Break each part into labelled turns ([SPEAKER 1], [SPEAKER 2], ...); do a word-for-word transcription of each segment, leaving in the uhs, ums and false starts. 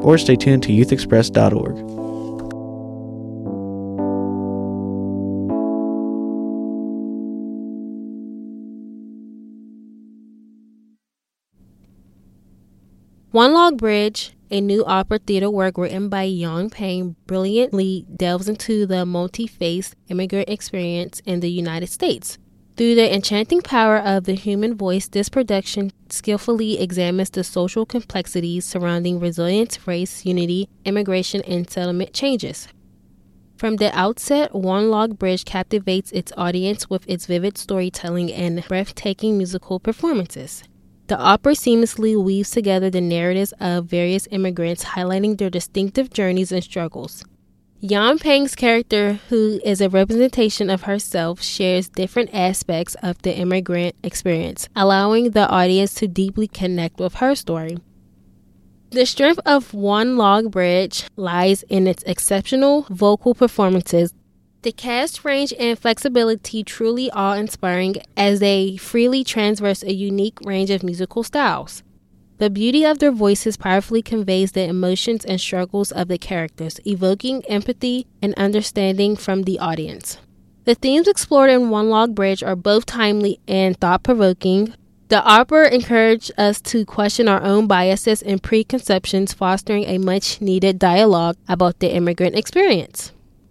[SPEAKER 1] or stay tuned to youth express dot org.
[SPEAKER 2] One Log Bridge, a new opera theater work written by Yang Peng, brilliantly delves into the multi-faced immigrant experience in the United States. Through the enchanting power of the human voice, this production skillfully examines the social complexities surrounding resilience, race, unity, immigration, and settlement changes. From the outset, One Log Bridge captivates its audience with its vivid storytelling and breathtaking musical performances. The opera seamlessly weaves together the narratives of various immigrants, highlighting their distinctive journeys and struggles. Yang Peng's character, who is a representation of herself, shares different aspects of the immigrant experience, allowing the audience to deeply connect with her story. The strength of One Log Bridge lies in its exceptional vocal performances. The cast range and flexibility truly awe-inspiring as they freely traverse a unique range of musical styles. The beauty of their voices powerfully conveys the emotions and struggles of the characters, evoking empathy and understanding from the audience. The themes explored in One Log Bridge are both timely and thought-provoking. The opera encouraged us to question our own biases and preconceptions, fostering a much-needed dialogue about the immigrant experience.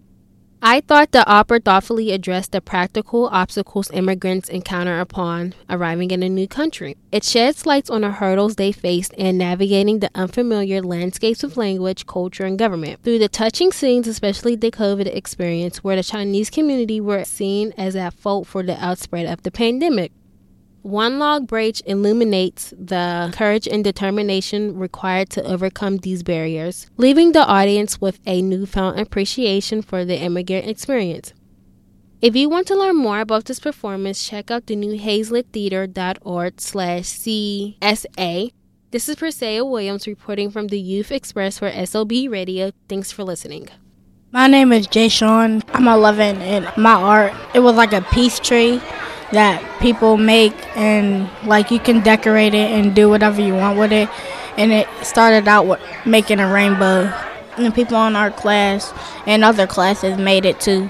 [SPEAKER 2] I thought the opera thoughtfully addressed the practical obstacles immigrants encounter upon arriving in a new country. It sheds light on the hurdles they faced in navigating the unfamiliar landscapes of language, culture, and government. Through the touching scenes, especially the COVID experience, where the Chinese community were seen as at fault for the outspread of the pandemic. One Log Bridge illuminates the courage and determination required to overcome these barriers, leaving the audience with a newfound appreciation for the immigrant experience. If you want to learn more about this performance, check out the new hazlet theater dot org slash C S A. This is Persea Williams reporting from the Youth Express for S O B Radio. Thanks for listening.
[SPEAKER 3] My name is Jay Sean. I'm eleven, and my art, it was like a peace tree that people make, and like you can decorate it and do whatever you want with it. And it started out with making a rainbow, and the people in our class and other classes made it too,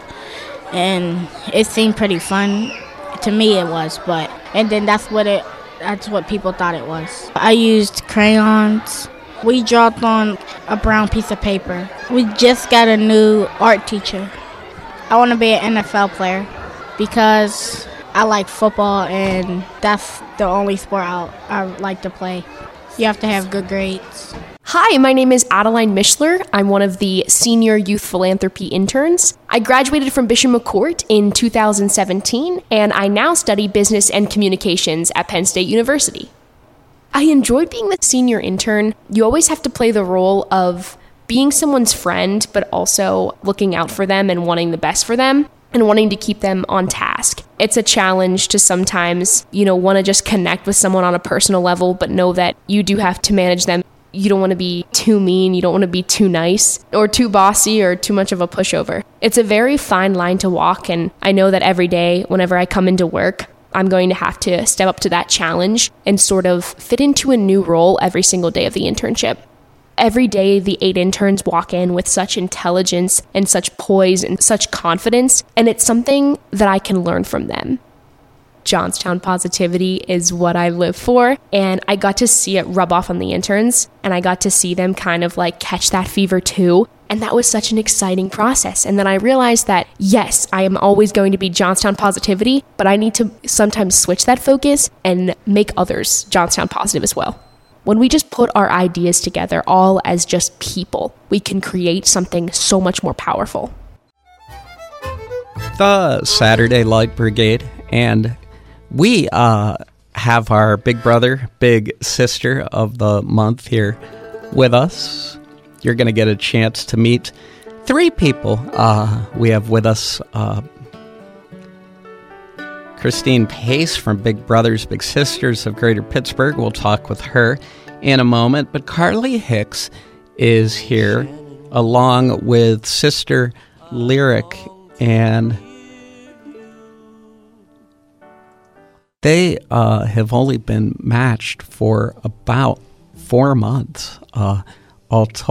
[SPEAKER 3] and it seemed pretty fun. To me it was, but and then that's what it that's what people thought it was. I used crayons. We dropped on a brown piece of paper. We just got a new art teacher. I want to be an N F L player because I like football, and that's the only sport I, I like to play. You have to have good grades.
[SPEAKER 4] Hi, my name is Adeline Mishler. I'm one of the senior youth philanthropy interns. I graduated from Bishop McCourt in two thousand seventeen, and I now study business and communications at Penn State University. I enjoyed being the senior intern. You always have to play the role of being someone's friend, but also looking out for them and wanting the best for them, and wanting to keep them on task. It's a challenge to sometimes, you know, want to just connect with someone on a personal level, but know that you do have to manage them. You don't want to be too mean, you don't want to be too nice, or too bossy, or too much of a pushover. It's a very fine line to walk, and I know that every day, whenever I come into work, I'm going to have to step up to that challenge and sort of fit into a new role every single day of the internship. Every day, the eight interns walk in with such intelligence and such poise and such confidence, and it's something that I can learn from them. Johnstown positivity is what I live for, and I got to see it rub off on the interns, and I got to see them kind of like catch that fever too, and that was such an exciting process. And then I realized that, yes, I am always going to be Johnstown positivity, but I need to sometimes switch that focus and make others Johnstown positive as well. When we just put our ideas together, all as just people, we can create something so much more powerful.
[SPEAKER 5] The Saturday Light Brigade, and we uh, have our big brother, big sister of the month here with us. You're going to get a chance to meet three people. Uh, we have with us uh, Christine Pace from Big Brothers Big Sisters of Greater Pittsburgh. We'll talk with her in a moment. But Carly Hicks is here along with Sister Lyric, and they uh, have only been matched for about four months uh, all told.